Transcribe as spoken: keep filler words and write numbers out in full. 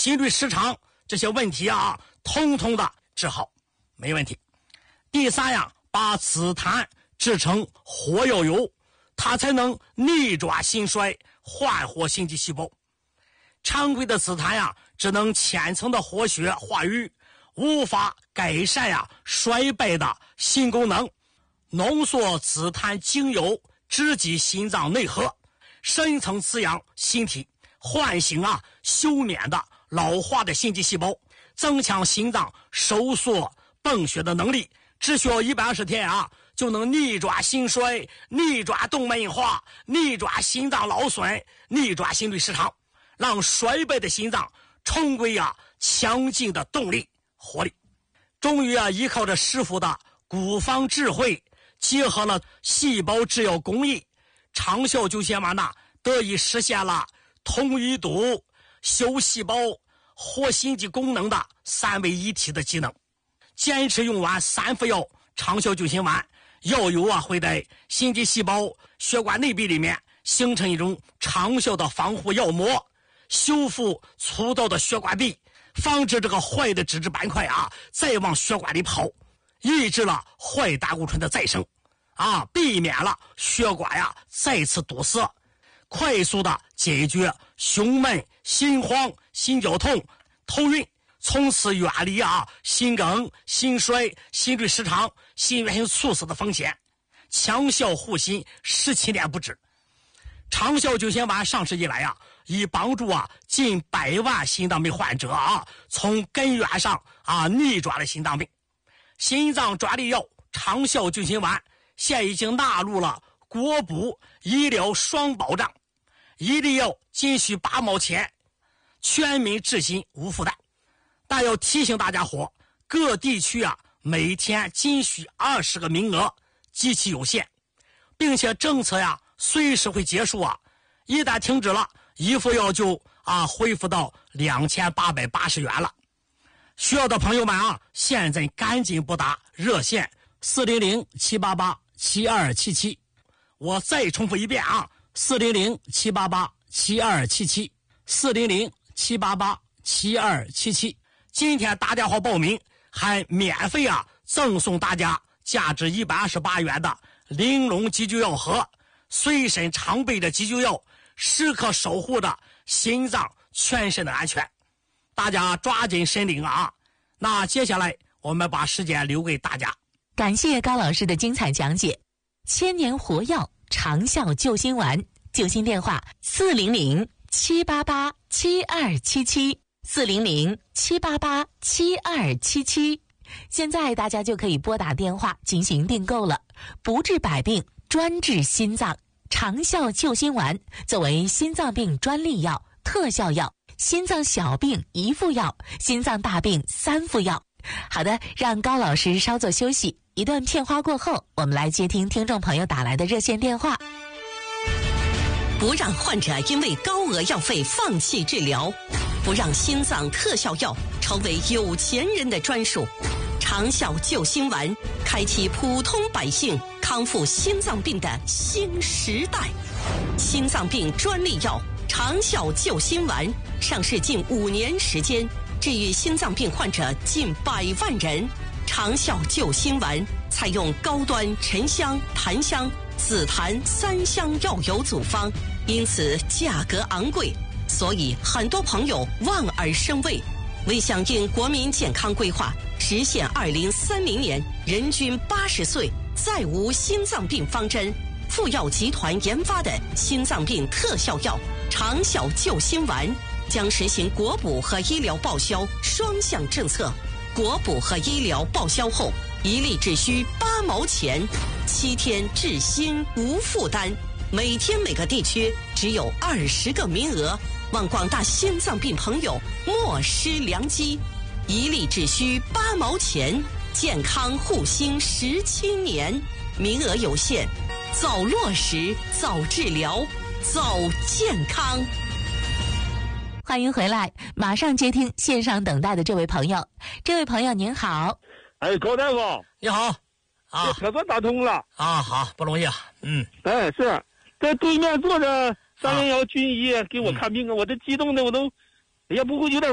心律失常这些问题啊，通通的治好，没问题。第三呀，把紫檀制成活药油，它才能逆转心衰，焕活心肌细胞。常规的紫檀呀，只能浅层的活血化瘀，无法改善呀衰败的心功能。浓缩紫檀精油，直击心脏内核，深层滋养心体，唤醒啊休眠的老化的心肌细胞，增强心脏收缩泵血的能力。只需要一百二十天啊，就能逆转心衰，逆转动脉硬化，逆转心脏劳损，逆转心律失常，让衰败的心脏重归啊强劲的动力活力。终于啊，依靠着师傅的古方智慧，结合了细胞制药工艺，长效救心丸呐，得以实现了通淤堵、修细胞、活心肌功能的三位一体的机能。坚持用完三副药长效救心丸，药油啊会在心肌细胞血管内壁里面形成一种长效的防护药膜，修复粗糙的血管壁，防止这个坏的脂质板块啊再往血管里跑，抑制了坏胆固醇的再生啊，避免了血管呀再次堵塞，快速的解决胸闷、心慌、心绞痛、头晕，从此远离啊心梗、心衰、心律失常、心源性猝死的风险，强效护心十七年不止。长效救心丸上市以来啊，已帮助啊近百万心脏病患者啊从根源上啊逆转了心脏病。心脏专利药长效救心丸现已经纳入了国补医疗双保障，一粒药仅需八毛钱，全民治心无负担。但要提醒大家伙，各地区啊每天仅需二十个名额，极其有限，并且政策呀随时会结束啊，一旦停止了，一副药就啊恢复到两千八百八十元了。需要的朋友们啊，现在赶紧拨打热线四零零七八八七二七七，我再重复一遍啊，四零零七八八七二七七，四零零七八八七二七七。今天打电话报名还免费啊赠送大家价值一百二十八元的玲珑急救药盒，随身常备的急救药，时刻守护着心脏全身的安全，大家抓紧申领啊！那接下来我们把时间留给大家。 感谢高老师的精彩讲解。千年活药长效救心丸，救心电话四零零七八八七二七七，四零零七八八七二七七。现在大家就可以拨打电话进行订购了。不治百病，专治心脏，长效救心丸作为心脏病专利药、特效药，心脏小病一副药，心脏大病三副药。好的，让高老师稍作休息，一段片花过后，我们来接听听众朋友打来的热线电话。 不让患者因为高额药费放弃治疗，不让心脏特效药成为有钱人的专属。长效救心丸开启普通百姓康复心脏病的新时代。心脏病专利药长效救心丸上市近五年时间，治愈心脏病患者近百万人。长效救心丸采用高端沉香、檀香、紫檀三香药油组方，因此价格昂贵，所以很多朋友望而生畏。为响应国民健康规划，实现二零三零年人均八十岁再无心脏病方针，富药集团研发的心脏病特效药长效救心丸将实行国补和医疗报销双向政策。国补和医疗报销后，一粒只需八毛钱，七天治心无负担。每天每个地区只有二十个名额，望广大心脏病朋友莫失良机。一粒只需八毛钱，健康护心十七年，名额有限，早落实，早治疗，早健康。 欢迎回来，马上接听线上等待的这位朋友。这位朋友您好。 哎，高大夫你好啊， 可算打通了啊，好不容易啊。嗯， 哎，是在对面坐着三零幺军医给我看病啊，我这激动的我都，哎呀，不过有点